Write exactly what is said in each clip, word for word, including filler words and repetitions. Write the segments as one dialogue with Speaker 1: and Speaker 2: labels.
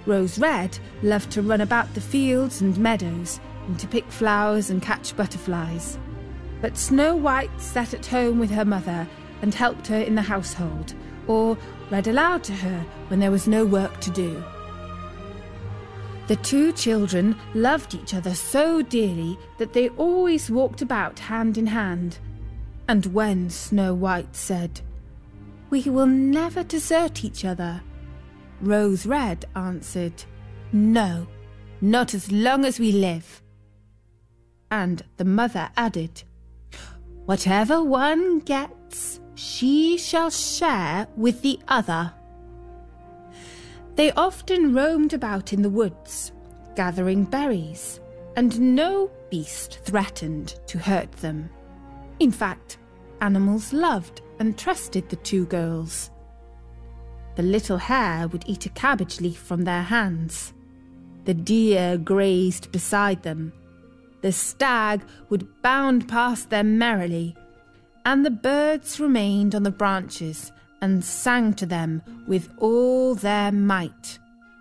Speaker 1: Rose Red loved to run about the fields and meadows and to pick flowers and catch butterflies. But Snow White sat at home with her mother and helped her in the household, or read aloud to her when there was no work to do. The two children loved each other so dearly that they always walked about hand in hand. And when Snow White said, "We will never desert each other," Rose Red answered, "No, not as long as we live." And the mother added, "Whatever one gets, she shall share with the other." They often roamed about in the woods, gathering berries, and no beast threatened to hurt them. In fact, animals loved and trusted the two girls. The little hare would eat a cabbage leaf from their hands. The deer grazed beside them. The stag would bound past them merrily, and the birds remained on the branches and sang to them with all their might.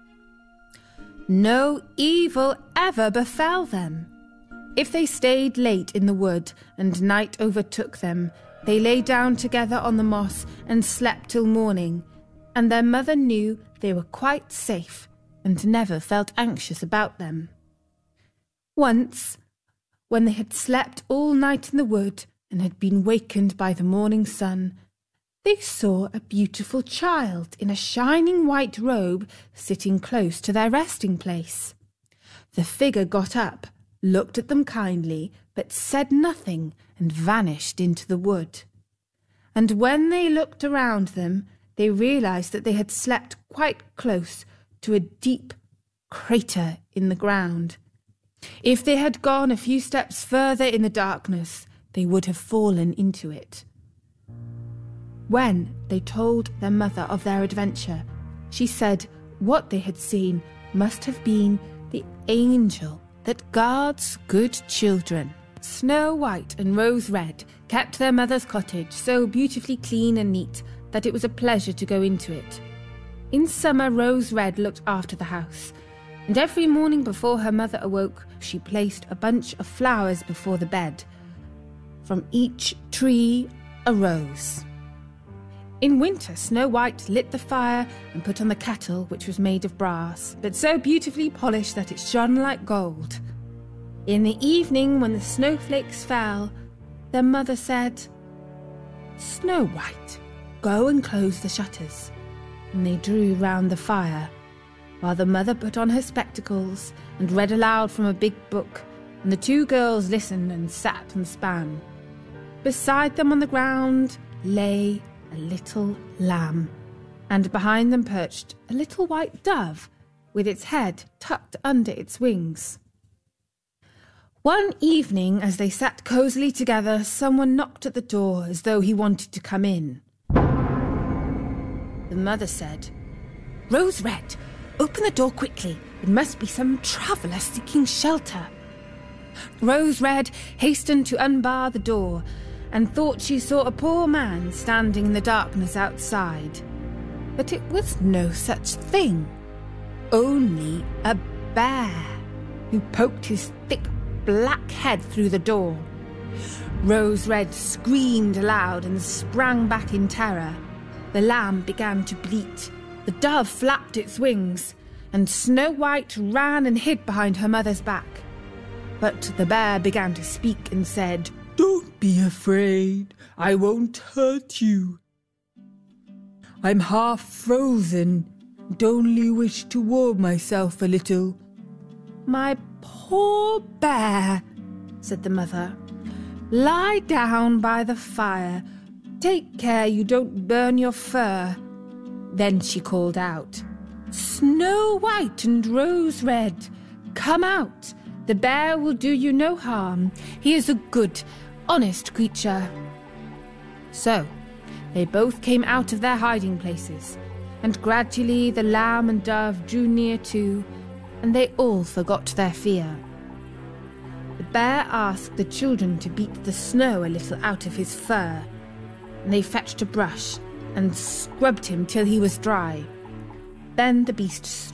Speaker 1: No evil ever befell them. If they stayed late in the wood and night overtook them, they lay down together on the moss and slept till morning, and their mother knew they were quite safe and never felt anxious about them. Once, when they had slept all night in the wood and had been wakened by the morning sun, they saw a beautiful child in a shining white robe sitting close to their resting place. The figure got up, looked at them kindly, but said nothing and vanished into the wood. And when they looked around them, they realized that they had slept quite close to a deep crater in the ground. If they had gone a few steps further in the darkness, they would have fallen into it. When they told their mother of their adventure, she said what they had seen must have been the angel that guards good children. Snow White and Rose Red kept their mother's cottage so beautifully clean and neat that it was a pleasure to go into it. In summer, Rose Red looked after the house, and every morning before her mother awoke, she placed a bunch of flowers before the bed. From each tree, a rose. In winter, Snow White lit the fire and put on the kettle, which was made of brass, but so beautifully polished that it shone like gold. In the evening, when the snowflakes fell, their mother said, "Snow White, go and close the shutters." And they drew round the fire, while the mother put on her spectacles and read aloud from a big book, and the two girls listened and sat and span. Beside them on the ground lay a little lamb, and behind them perched a little white dove with its head tucked under its wings. One evening, as they sat cosily together, someone knocked at the door as though he wanted to come in. The mother said, "Rose Red, open the door quickly. It must be some traveller seeking shelter." Rose Red hastened to unbar the door and thought she saw a poor man standing in the darkness outside. But it was no such thing, only a bear, who poked his thick black head through the door. Rose Red screamed aloud and sprang back in terror. The lamb began to bleat, the dove flapped its wings, and Snow White ran and hid behind her mother's back. But the bear began to speak and said, "Don't be afraid, I won't hurt you. I'm half frozen and only wish to warm myself a little." "My poor bear," said the mother, "lie down by the fire. Take care you don't burn your fur." Then she called out, "Snow White and Rose Red, come out. The bear will do you no harm. He is a good, honest creature." So they both came out of their hiding places, and gradually the lamb and dove drew near too, and they all forgot their fear. The bear asked the children to beat the snow a little out of his fur, and they fetched a brush and scrubbed him till he was dry. Then the beast